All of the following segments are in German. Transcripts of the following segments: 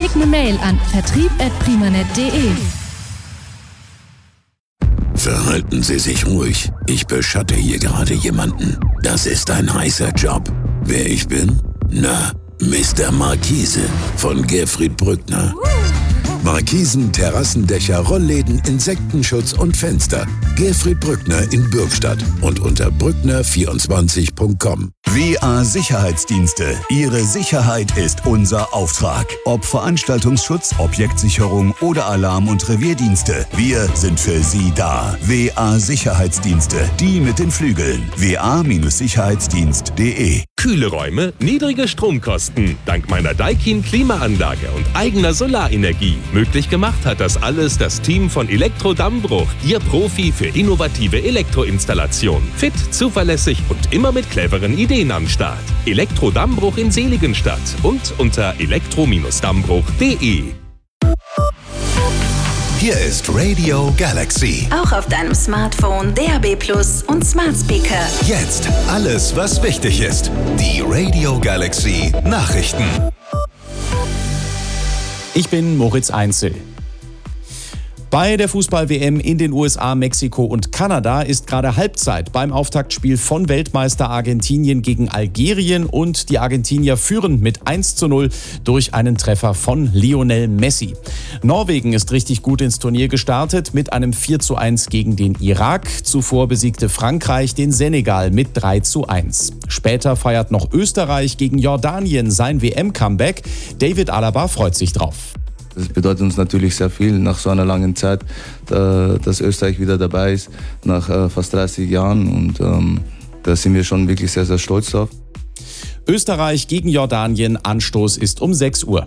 Schick eine Mail an vertrieb@primanet.de. Verhalten Sie sich ruhig. Ich beschatte hier gerade jemanden. Das ist ein heißer Job. Wer ich bin? Na, Mr. Markise von Gerfried Brückner. Markisen, Terrassendächer, Rollläden, Insektenschutz und Fenster. Gerfried Brückner in Bürgstadt und unter brückner24.com. WA Sicherheitsdienste. Ihre Sicherheit ist unser Auftrag. Ob Veranstaltungsschutz, Objektsicherung oder Alarm- und Revierdienste. Wir sind für Sie da. WA Sicherheitsdienste. Die mit den Flügeln. wa-sicherheitsdienst.de. Kühle Räume, niedrige Stromkosten. Dank meiner Daikin Klimaanlage und eigener Solarenergie. Möglich gemacht hat das alles das Team von Elektro Dammbruch. Ihr Profi für innovative Elektroinstallation. Fit, zuverlässig und immer mit cleveren Ideen am Start. Elektro Dammbruch in Seligenstadt und unter elektro-dammbruch.de. Hier ist Radio Galaxy. Auch auf deinem Smartphone, DAB+ und Smart Speaker. Jetzt alles, was wichtig ist. Die Radio Galaxy Nachrichten. Ich bin Moritz Einzel. Bei der Fußball-WM in den USA, Mexiko und Kanada ist gerade Halbzeit beim Auftaktspiel von Weltmeister Argentinien gegen Algerien und die Argentinier führen mit 1:0 durch einen Treffer von Lionel Messi. Norwegen ist richtig gut ins Turnier gestartet mit einem 4:1 gegen den Irak. Zuvor besiegte Frankreich den Senegal mit 3:1. Später feiert noch Österreich gegen Jordanien sein WM-Comeback. David Alaba freut sich drauf. Das bedeutet uns natürlich sehr viel nach so einer langen Zeit, dass Österreich wieder dabei ist, nach fast 30 Jahren. Und da sind wir schon wirklich sehr, sehr stolz drauf. Österreich gegen Jordanien, Anstoß ist um 6 Uhr.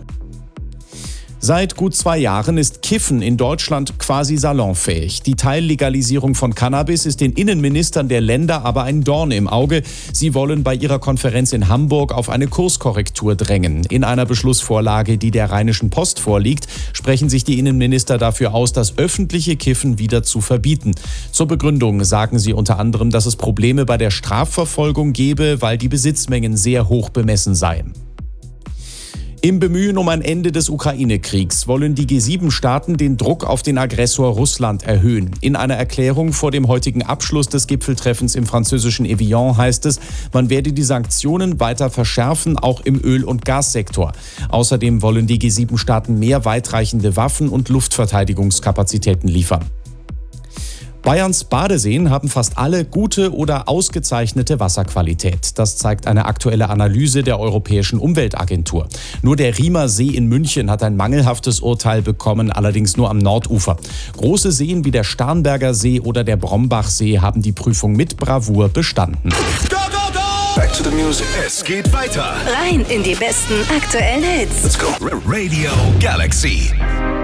Seit gut 2 Jahren ist Kiffen in Deutschland quasi salonfähig. Die Teillegalisierung von Cannabis ist den Innenministern der Länder aber ein Dorn im Auge. Sie wollen bei ihrer Konferenz in Hamburg auf eine Kurskorrektur drängen. In einer Beschlussvorlage, die der Rheinischen Post vorliegt, sprechen sich die Innenminister dafür aus, das öffentliche Kiffen wieder zu verbieten. Zur Begründung sagen sie unter anderem, dass es Probleme bei der Strafverfolgung gebe, weil die Besitzmengen sehr hoch bemessen seien. Im Bemühen um ein Ende des Ukraine-Kriegs wollen die G7-Staaten den Druck auf den Aggressor Russland erhöhen. In einer Erklärung vor dem heutigen Abschluss des Gipfeltreffens im französischen Evian heißt es, man werde die Sanktionen weiter verschärfen, auch im Öl- und Gassektor. Außerdem wollen die G7-Staaten mehr weitreichende Waffen und Luftverteidigungskapazitäten liefern. Bayerns Badeseen haben fast alle gute oder ausgezeichnete Wasserqualität. Das zeigt eine aktuelle Analyse der Europäischen Umweltagentur. Nur der Riemer See in München hat ein mangelhaftes Urteil bekommen, allerdings nur am Nordufer. Große Seen wie der Starnberger See oder der Brombachsee haben die Prüfung mit Bravour bestanden. Go, go, go! Back to the music. Es geht weiter. Rein in die besten aktuellen Hits. Let's go. Radio Galaxy.